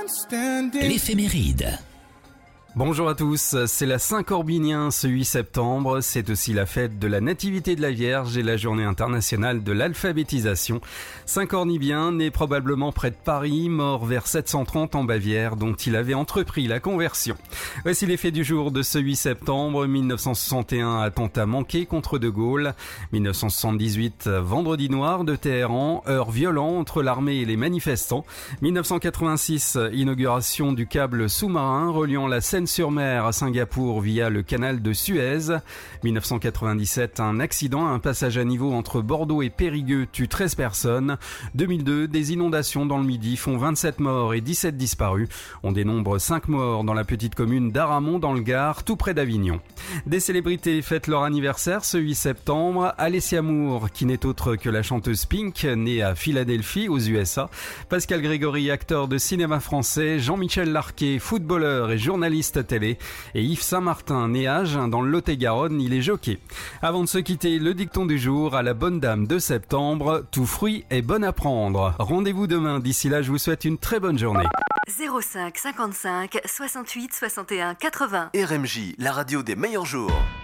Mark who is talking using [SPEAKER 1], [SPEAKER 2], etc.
[SPEAKER 1] L'éphéméride.
[SPEAKER 2] Bonjour à tous, c'est la Saint-Corbinien ce 8 septembre, c'est aussi la fête de la Nativité de la Vierge et la journée internationale de l'alphabétisation. Saint-Cornibien, né probablement près de Paris, mort vers 730 en Bavière, dont il avait entrepris la conversion. Voici les faits du jour de ce 8 septembre, 1961, attentat manqué contre De Gaulle, 1978, vendredi noir de Téhéran, heure violente entre l'armée et les manifestants, 1986, inauguration du câble sous-marin reliant la Seine-sur-Mer à Singapour via le canal de Suez. 1997, un accident, un passage à niveau entre Bordeaux et Périgueux tue 13 personnes. 2002, des inondations dans le Midi font 27 morts et 17 disparus. On dénombre 5 morts dans la petite commune d'Aramon dans le Gard, tout près d'Avignon. Des célébrités fêtent leur anniversaire ce 8 septembre. Alessia Moore, qui n'est autre que la chanteuse Pink, née à Philadelphie aux USA. Pascal Grégory, acteur de cinéma français. Jean-Michel Larquet, footballeur et journaliste télé, et Yves Saint-Martin, né à Agen dans le Lot-et-Garonne, il est jockey. Avant de se quitter, le dicton du jour à la bonne dame de septembre, tout fruit est bon à prendre. Rendez-vous demain, d'ici là je vous souhaite une très bonne journée.
[SPEAKER 3] 05 55 68 61 80.
[SPEAKER 4] RMJ, la radio des meilleurs jours.